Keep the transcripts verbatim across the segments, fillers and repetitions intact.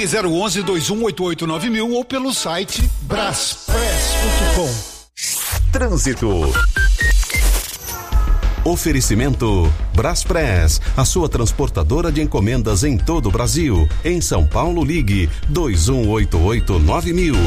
Ligue zero onze, dois um oito oito, nove mil ou pelo site braspress ponto com. Trânsito. Oferecimento Braspress, a sua transportadora de encomendas em todo o Brasil. Em São Paulo, ligue dois um oito oito, nove mil.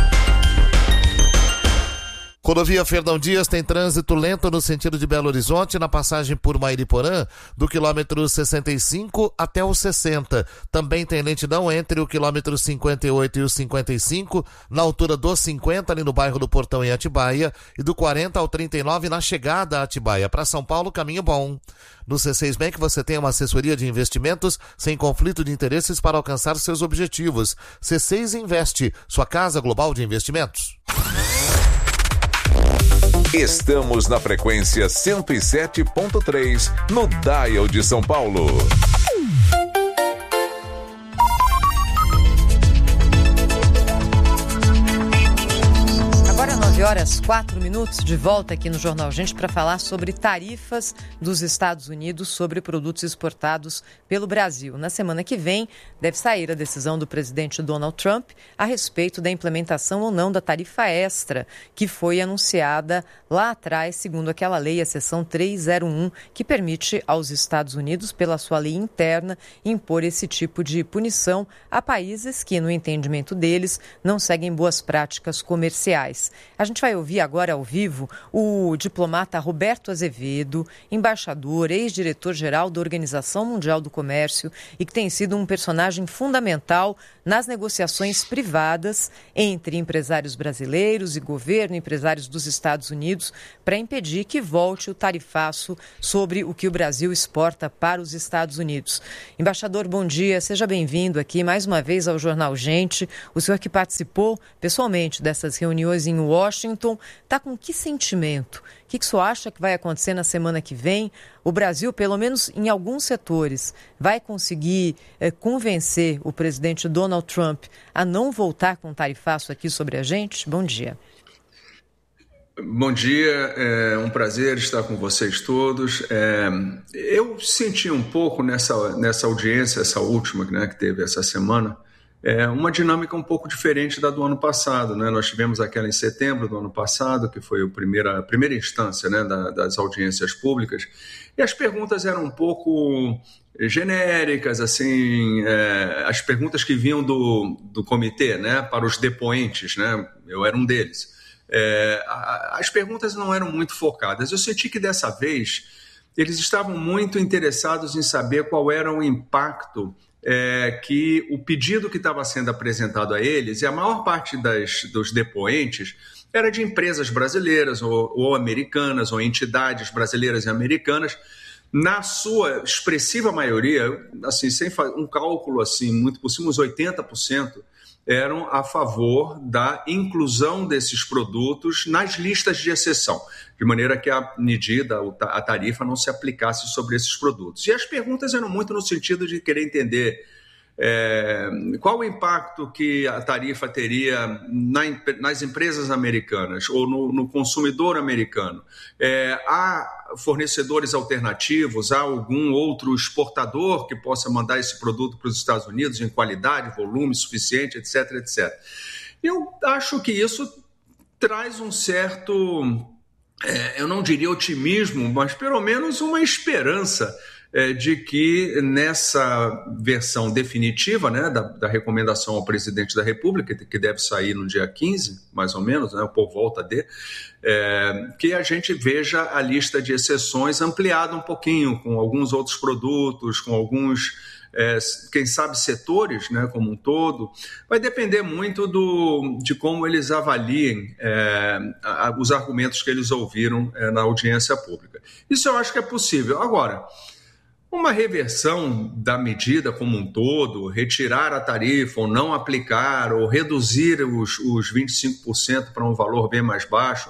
Rodovia Fernão Dias tem trânsito lento no sentido de Belo Horizonte, na passagem por Mairiporã, do quilômetro sessenta e cinco até o sessenta. Também tem lentidão entre o quilômetro cinquenta e oito e o cinquenta e cinco, na altura do cinquenta, ali no bairro do Portão, em Atibaia, e do quarenta ao trinta e nove na chegada a Atibaia. Para São Paulo, caminho bom. No C seis Bank você tem uma assessoria de investimentos sem conflito de interesses para alcançar seus objetivos. C seis Investe, sua casa global de investimentos. Estamos na frequência cento e sete ponto três, no Dial de São Paulo. nove horas, quatro minutos, de volta aqui no Jornal Gente para falar sobre tarifas dos Estados Unidos sobre produtos exportados pelo Brasil. Na semana que vem, deve sair a decisão do presidente Donald Trump a respeito da implementação ou não da tarifa extra, que foi anunciada lá atrás, segundo aquela lei, a seção trezentos e um, que permite aos Estados Unidos, pela sua lei interna, impor esse tipo de punição a países que, no entendimento deles, não seguem boas práticas comerciais. A gente vai ouvir agora ao vivo o diplomata Roberto Azevedo, embaixador, ex-diretor-geral da Organização Mundial do Comércio e que tem sido um personagem fundamental nas negociações privadas entre empresários brasileiros e governo, empresários dos Estados Unidos, para impedir que volte o tarifaço sobre o que o Brasil exporta para os Estados Unidos. Embaixador, bom dia, seja bem-vindo aqui mais uma vez ao Jornal Gente. O senhor que participou pessoalmente dessas reuniões em Washington, está com que sentimento? O que, que o senhor acha que vai acontecer na semana que vem? O Brasil, pelo menos em alguns setores, vai conseguir eh, convencer o presidente Donald Trump a não voltar com tarifaço aqui sobre a gente? Bom dia. Bom dia, é um prazer estar com vocês todos. É, eu senti um pouco nessa, nessa audiência, essa última, né, que teve essa semana, é uma dinâmica um pouco diferente da do ano passado, né? Nós tivemos aquela em setembro do ano passado, que foi a primeira, a primeira instância, né, da, das audiências públicas, e as perguntas eram um pouco genéricas, assim, é, as perguntas que vinham do, do comitê, né, para os depoentes, né? Eu era um deles. É, a, as perguntas não eram muito focadas. Eu senti que dessa vez eles estavam muito interessados em saber qual era o impacto É, que o pedido que estava sendo apresentado a eles, e a maior parte das, dos depoentes era de empresas brasileiras ou, ou americanas, ou entidades brasileiras e americanas, na sua expressiva maioria, assim, sem um cálculo assim, muito por cima, uns oitenta por cento eram a favor da inclusão desses produtos nas listas de exceção, de maneira que a medida, a tarifa não se aplicasse sobre esses produtos. E as perguntas eram muito no sentido de querer entender é, qual o impacto que a tarifa teria na, nas empresas americanas ou no, no consumidor americano. É, há fornecedores alternativos, há algum outro exportador que possa mandar esse produto para os Estados Unidos em qualidade, volume suficiente, etc, etcétera. Eu acho que isso traz um certo, é, eu não diria otimismo, mas pelo menos uma esperança é, de que nessa versão definitiva, né, da, da recomendação ao presidente da República, que deve sair no dia quinze, mais ou menos, né, por volta de, é, que a gente veja a lista de exceções ampliada um pouquinho, com alguns outros produtos, com alguns... É, quem sabe setores, né, como um todo, vai depender muito do, de como eles avaliem é, a, os argumentos que eles ouviram é, na audiência pública. Isso eu acho que é possível. Agora, uma reversão da medida como um todo, retirar a tarifa ou não aplicar, ou reduzir os, os vinte e cinco por cento para um valor bem mais baixo,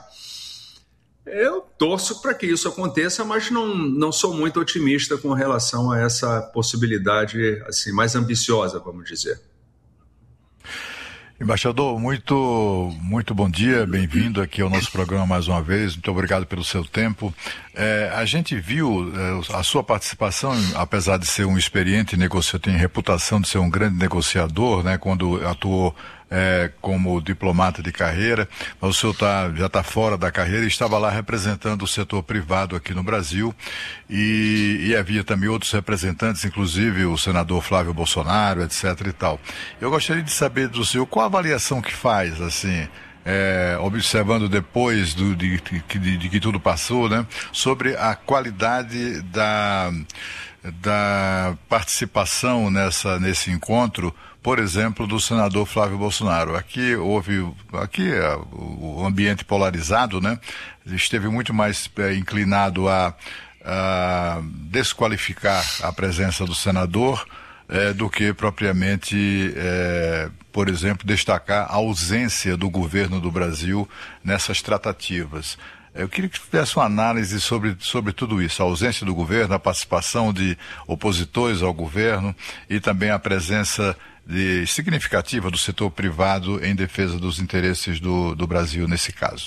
eu torço para que isso aconteça, mas não, não sou muito otimista com relação a essa possibilidade assim, mais ambiciosa, vamos dizer. Embaixador, muito, muito bom dia, bem-vindo aqui ao nosso programa mais uma vez, muito obrigado pelo seu tempo. É, a gente viu é, a sua participação, apesar de ser um experiente negociador, tem reputação de ser um grande negociador, né, quando atuou é, como diplomata de carreira, mas o senhor tá, já está fora da carreira e estava lá representando o setor privado aqui no Brasil e, e havia também outros representantes, inclusive o senador Flávio Bolsonaro, etc e tal. Eu gostaria de saber do senhor qual a avaliação que faz, assim, é, observando depois do, de, de, de, de que tudo passou, né, sobre a qualidade da, da participação nessa, nesse encontro, por exemplo, do senador Flávio Bolsonaro. Aqui houve, aqui é, o ambiente polarizado, né, esteve muito mais é, inclinado a, a desqualificar a presença do senador é, do que propriamente, é, por exemplo, destacar a ausência do governo do Brasil nessas tratativas. Eu queria que tivesse uma análise sobre, sobre tudo isso, a ausência do governo, a participação de opositores ao governo e também a presença de, significativa do setor privado em defesa dos interesses do, do Brasil nesse caso.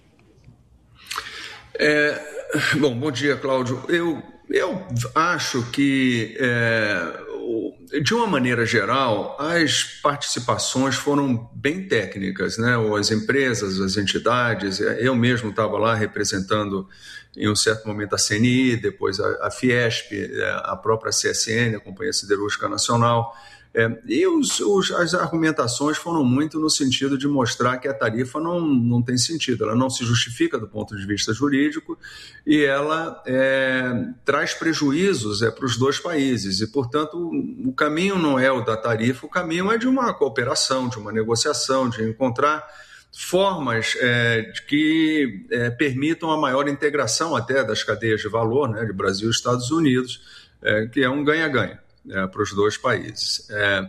É, bom, bom dia, Cláudio. Eu, eu acho que, é, de uma maneira geral, as participações foram bem técnicas, né? As empresas, as entidades, eu mesmo estava lá representando em um certo momento a C N I, depois a, a Fiesp, a própria C S N, a Companhia Siderúrgica Nacional. É, e os, os, as argumentações foram muito no sentido de mostrar que a tarifa não, não tem sentido, ela não se justifica do ponto de vista jurídico e ela é, traz prejuízos é, para os dois países e, portanto, o, o caminho não é o da tarifa, o caminho é de uma cooperação, de uma negociação, de encontrar formas é, de que é, permitam a maior integração até das cadeias de valor, né, de Brasil e Estados Unidos, é, que é um ganha-ganha. É, para os dois países. É,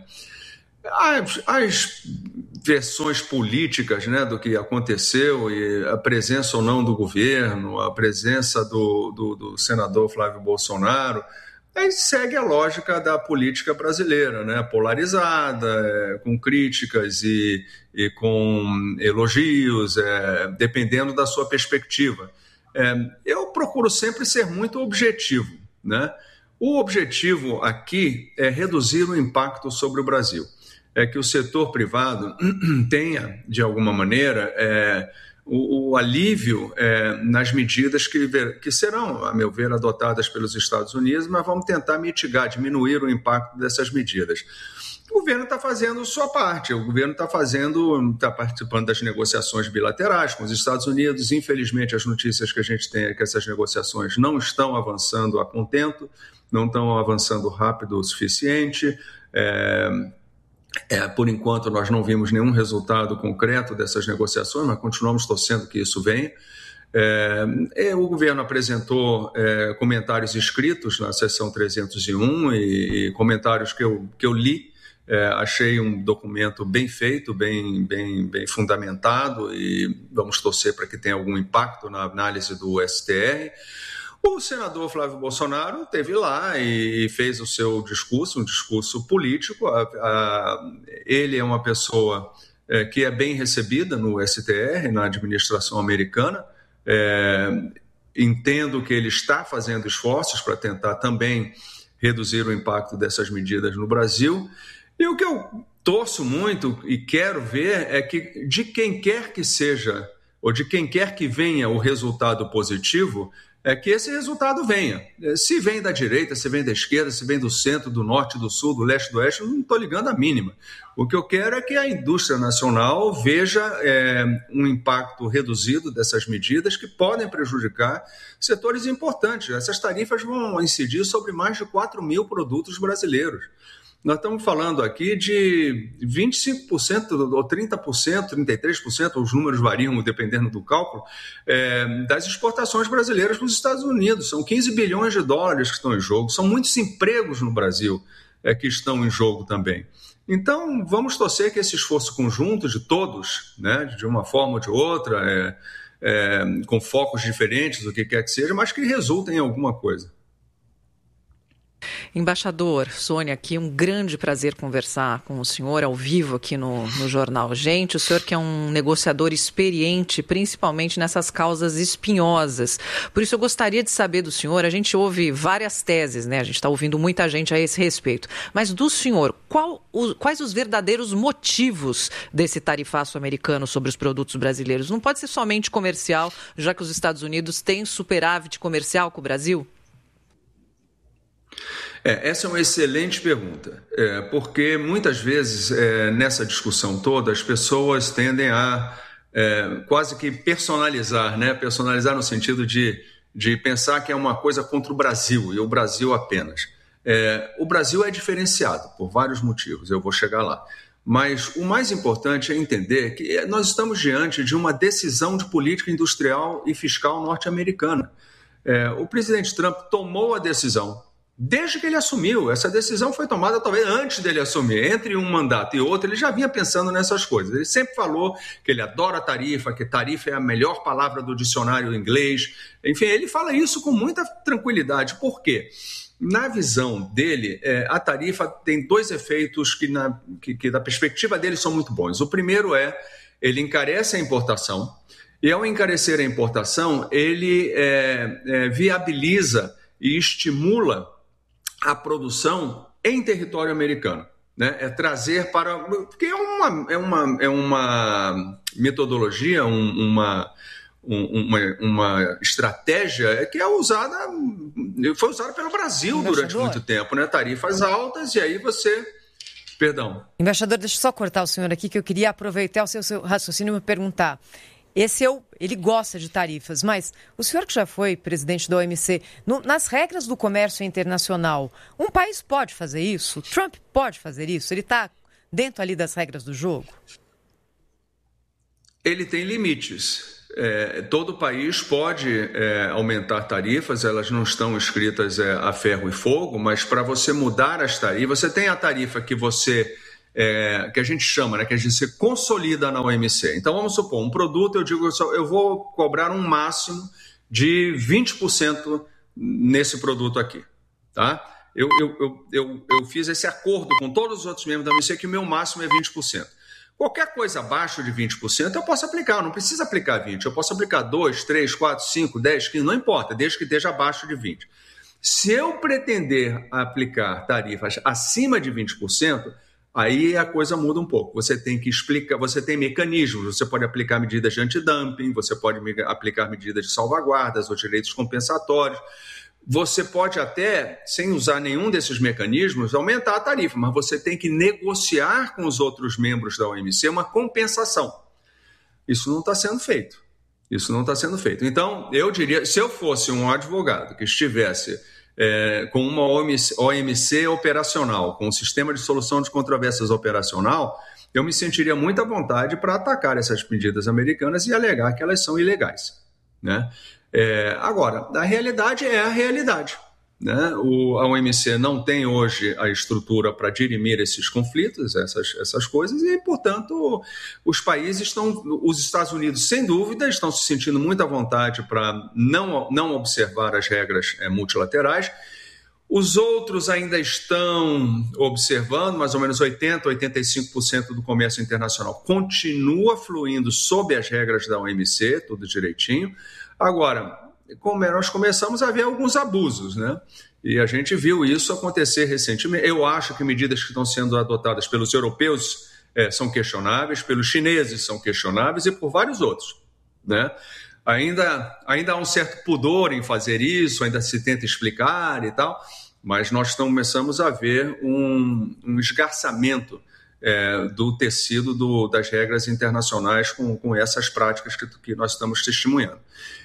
as, as versões políticas, né, do que aconteceu e a presença ou não do governo, a presença do, do, do senador Flávio Bolsonaro, aí segue a lógica da política brasileira, né, polarizada, é, com críticas e, e com elogios, é, dependendo da sua perspectiva. É, eu procuro sempre ser muito objetivo, né? O objetivo aqui é reduzir o impacto sobre o Brasil. É que o setor privado tenha, de alguma maneira, é, o, o alívio é, nas medidas que, que serão, a meu ver, adotadas pelos Estados Unidos, mas vamos tentar mitigar, diminuir o impacto dessas medidas. O governo está fazendo sua parte, o governo está fazendo, está participando das negociações bilaterais com os Estados Unidos. Infelizmente, as notícias que a gente tem é que essas negociações não estão avançando a contento, não estão avançando rápido o suficiente. É, é, por enquanto, nós não vimos nenhum resultado concreto dessas negociações, mas continuamos torcendo que isso venha. É, o governo apresentou é, comentários escritos na sessão trezentos e um e, e comentários que eu, que eu li. É, achei um documento bem feito, bem, bem, bem fundamentado e vamos torcer para que tenha algum impacto na análise do S T R. O senador Flávio Bolsonaro esteve lá e fez o seu discurso, um discurso político. A, a, ele é uma pessoa é, que é bem recebida no S T R, na administração americana. É, entendo que ele está fazendo esforços para tentar também reduzir o impacto dessas medidas no Brasil. E o que eu torço muito e quero ver é que, de quem quer que seja, ou de quem quer que venha o resultado positivo, é que esse resultado venha. Se vem da direita, se vem da esquerda, se vem do centro, do norte, do sul, do leste, do oeste, eu não estou ligando a mínima. O que eu quero é que a indústria nacional veja é, um impacto reduzido dessas medidas que podem prejudicar setores importantes. Essas tarifas vão incidir sobre mais de quatro mil produtos brasileiros. Nós estamos falando aqui de vinte e cinco por cento ou trinta por cento, trinta e três por cento, os números variam dependendo do cálculo, é, das exportações brasileiras para os Estados Unidos. São quinze bilhões de dólares que estão em jogo, são muitos empregos no Brasil é, que estão em jogo também. Então, vamos torcer que esse esforço conjunto de todos, né, de uma forma ou de outra, é, é, com focos diferentes, o que quer que seja, mas que resultem em alguma coisa. Embaixador, Sônia, aqui um grande prazer conversar com o senhor ao vivo aqui no, no Jornal Gente. O senhor que é um negociador experiente, principalmente nessas causas espinhosas. Por isso eu gostaria de saber do senhor, a gente ouve várias teses, né? A gente está ouvindo muita gente a esse respeito. Mas do senhor, qual o, quais os verdadeiros motivos desse tarifaço americano sobre os produtos brasileiros? Não pode ser somente comercial, já que os Estados Unidos têm superávit comercial com o Brasil? É, essa é uma excelente pergunta, é, porque muitas vezes é, nessa discussão toda as pessoas tendem a é, quase que personalizar, né? Personalizar no sentido de, de pensar que é uma coisa contra o Brasil e o Brasil apenas. É, o Brasil é diferenciado por vários motivos, eu vou chegar lá. Mas o mais importante é entender que nós estamos diante de uma decisão de política industrial e fiscal norte-americana. É, o presidente Trump tomou a decisão. Desde que ele assumiu, essa decisão foi tomada talvez antes dele assumir. Entre um mandato e outro, ele já vinha pensando nessas coisas. Ele sempre falou que ele adora tarifa, que tarifa é a melhor palavra do dicionário inglês. Enfim, ele fala isso com muita tranquilidade. Por quê? Na visão dele, é, a tarifa tem dois efeitos que, na, que, que, da perspectiva dele, são muito bons. O primeiro é, ele encarece a importação, e ao encarecer a importação, ele é, é, viabiliza e estimula a produção em território americano, né? É trazer para... Porque é uma, é uma, é uma metodologia, um, uma, uma, uma estratégia que é usada, foi usada pelo Brasil Embaixador. durante muito tempo, né? Tarifas altas e aí você... Perdão. Embaixador, deixa eu só cortar o senhor aqui, que eu queria aproveitar o seu, seu raciocínio e me perguntar. Esse eu, ele gosta de tarifas, mas o senhor que já foi presidente da O M C, no, nas regras do comércio internacional, um país pode fazer isso? Trump pode fazer isso? Ele está dentro ali das regras do jogo? Ele tem limites. É, todo país pode é, aumentar tarifas, elas não estão escritas é, a ferro e fogo, mas para você mudar as tarifas, você tem a tarifa que você... É, que a gente chama, né, que a gente se consolida na O M C. Então, vamos supor, um produto, eu digo, eu vou cobrar um máximo de vinte por cento nesse produto aqui, tá? Eu, eu, eu, eu, eu fiz esse acordo com todos os outros membros da O M C que o meu máximo é vinte por cento. Qualquer coisa abaixo de vinte por cento eu posso aplicar, eu não preciso aplicar vinte por cento, eu posso aplicar dois, três, quatro, cinco, dez, quinze, não importa, desde que esteja abaixo de vinte por cento. Se eu pretender aplicar tarifas acima de vinte por cento, aí a coisa muda um pouco. Você tem que explicar, você tem mecanismos, você pode aplicar medidas de antidumping, você pode aplicar medidas de salvaguardas ou direitos compensatórios. Você pode até, sem usar nenhum desses mecanismos, aumentar a tarifa, mas você tem que negociar com os outros membros da O M C uma compensação. Isso não está sendo feito. Isso não está sendo feito. Então, eu diria, se eu fosse um advogado que estivesse É, com uma O M C operacional, com um sistema de solução de controvérsias operacional, eu me sentiria muito à vontade para atacar essas medidas americanas e alegar que elas são ilegais, né? É, agora, a realidade é a realidade, né? O, a O M C não tem hoje a estrutura para dirimir esses conflitos, essas, essas coisas, e, portanto, os países estão, os Estados Unidos, sem dúvida, estão se sentindo muito à vontade para não, não observar as regras é, multilaterais. Os outros ainda estão observando, mais ou menos oitenta por cento, oitenta e cinco por cento do comércio internacional continua fluindo sob as regras da O M C, tudo direitinho. Agora, como nós começamos a ver alguns abusos, né? E a gente viu isso acontecer recentemente. Eu acho que medidas que estão sendo adotadas pelos europeus é, são questionáveis, pelos chineses são questionáveis e por vários outros, né? Ainda, ainda há um certo pudor em fazer isso, ainda se tenta explicar e tal, mas nós começamos a ver um, um esgarçamento é, do tecido do, das regras internacionais com, com essas práticas que, que nós estamos testemunhando.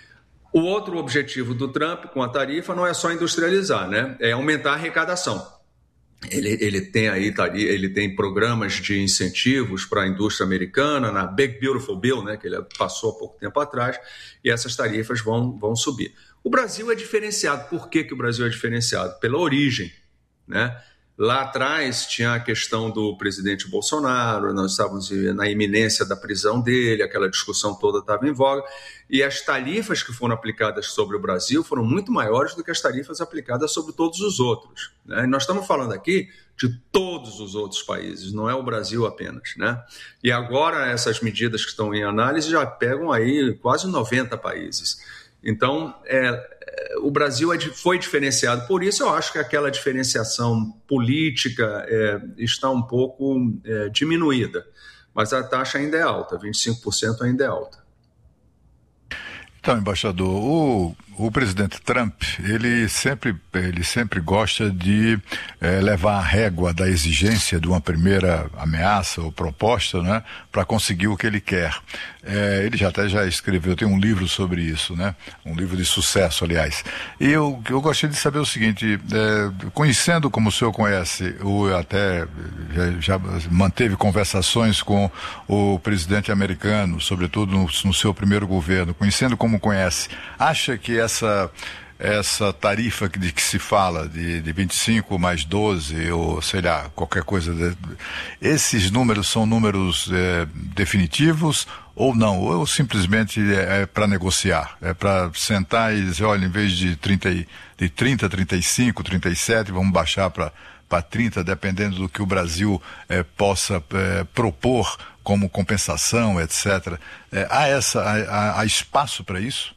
O outro objetivo do Trump com a tarifa não é só industrializar, né? É aumentar a arrecadação. Ele, ele, tem aí, ele tem programas de incentivos para a indústria americana, na Big Beautiful Bill, né, que ele passou há pouco tempo atrás, e essas tarifas vão, vão subir. O Brasil é diferenciado. Por que, que o Brasil é diferenciado? Pela origem, né? Lá atrás tinha a questão do presidente Bolsonaro, nós estávamos na iminência da prisão dele, aquela discussão toda estava em voga, e as tarifas que foram aplicadas sobre o Brasil foram muito maiores do que as tarifas aplicadas sobre todos os outros, né? E nós estamos falando aqui de todos os outros países, não é o Brasil apenas, né? E agora essas medidas que estão em análise já pegam aí quase noventa países. Então, é, o Brasil foi diferenciado. Por isso, eu acho que aquela diferenciação política é, está um pouco é, diminuída. Mas a taxa ainda é alta, vinte e cinco por cento ainda é alta. Então, embaixador, o, o presidente Trump, ele sempre, ele sempre gosta de é, levar a régua da exigência de uma primeira ameaça ou proposta, né, para conseguir o que ele quer. É, ele já até já escreveu, tem um livro sobre isso, né, um livro de sucesso, aliás. E eu, eu gostaria de saber o seguinte, é, conhecendo como o senhor conhece, ou até já, já manteve conversações com o presidente americano, sobretudo no, no seu primeiro governo, conhecendo como conhece, acha que essa, essa tarifa de que se fala, de, de vinte e cinco mais doze, ou sei lá, qualquer coisa, de, esses números são números é, definitivos ou não? Ou simplesmente é, é para negociar, é para sentar e dizer, olha, em vez de trinta, de trinta, trinta e cinco, trinta e sete, vamos baixar para para trinta, dependendo do que o Brasil é, possa é, propor como compensação, etcétera. É, há, essa, há, há espaço para isso?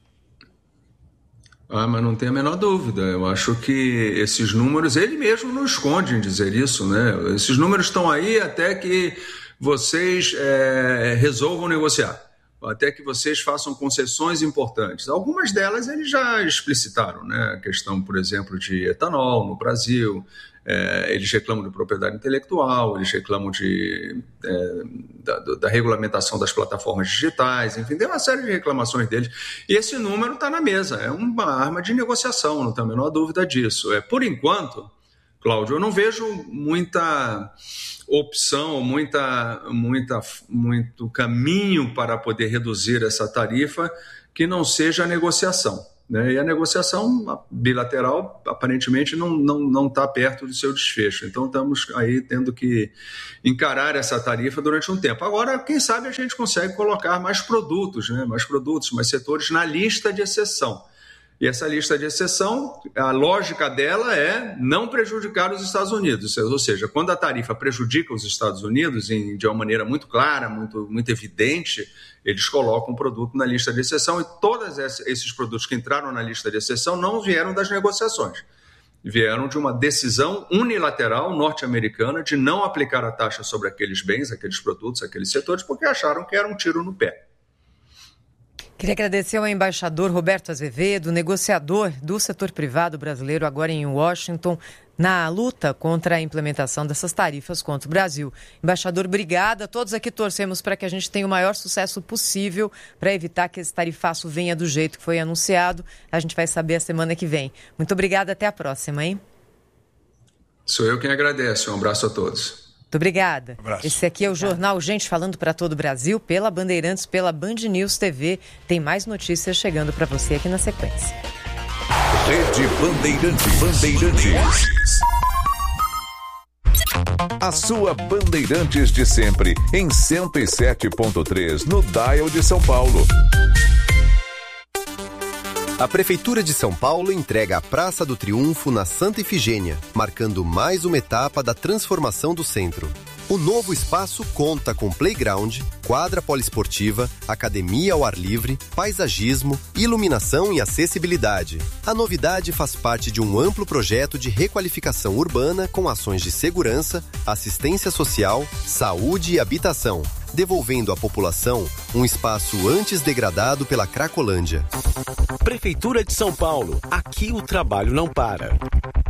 Ah, mas não tem a menor dúvida. Eu acho que esses números, ele mesmo não esconde em dizer isso, né? Esses números estão aí até que vocês é, resolvam negociar, até que vocês façam concessões importantes. Algumas delas eles já explicitaram, né? A questão, por exemplo, de etanol no Brasil. É, eles reclamam de propriedade intelectual, eles reclamam de, é, da, da regulamentação das plataformas digitais, enfim, tem uma série de reclamações deles. E esse número está na mesa, é uma arma de negociação, não tem a menor dúvida disso. É, por enquanto, Cláudio, eu não vejo muita opção, muita, muita, muito caminho para poder reduzir essa tarifa que não seja a negociação. Né? E a negociação bilateral aparentemente não não não está perto do seu desfecho. Então estamos aí tendo que encarar essa tarifa durante um tempo. Agora, quem sabe a gente consegue colocar mais produtos, né? mais produtos, mais setores na lista de exceção. E essa lista de exceção, a lógica dela é não prejudicar os Estados Unidos. Ou seja, quando a tarifa prejudica os Estados Unidos em, de uma maneira muito clara, muito, muito evidente, eles colocam o produto na lista de exceção e todos esses produtos que entraram na lista de exceção não vieram das negociações. Vieram de uma decisão unilateral norte-americana de não aplicar a taxa sobre aqueles bens, aqueles produtos, aqueles setores, porque acharam que era um tiro no pé. Queria agradecer ao embaixador Roberto Azevedo, negociador do setor privado brasileiro agora em Washington, na luta contra a implementação dessas tarifas contra o Brasil. Embaixador, obrigada. Todos aqui torcemos para que a gente tenha o maior sucesso possível para evitar que esse tarifaço venha do jeito que foi anunciado. A gente vai saber a semana que vem. Muito obrigada, até a próxima, hein? Sou eu quem agradece. Um abraço a todos. Muito obrigada. Um abraço. Esse aqui é o Jornal Gente falando para todo o Brasil, pela Bandeirantes, pela Band News T V. Tem mais notícias chegando para você aqui na sequência. Rede Bandeirantes. Bandeirantes. A sua Bandeirantes de sempre, em cento e sete ponto três, no Dial de São Paulo. A Prefeitura de São Paulo entrega a Praça do Triunfo na Santa Ifigênia, marcando mais uma etapa da transformação do centro. O novo espaço conta com playground, quadra poliesportiva, academia ao ar livre, paisagismo, iluminação e acessibilidade. A novidade faz parte de um amplo projeto de requalificação urbana com ações de segurança, assistência social, saúde e habitação, devolvendo à população um espaço antes degradado pela Cracolândia. Prefeitura de São Paulo. Aqui o trabalho não para.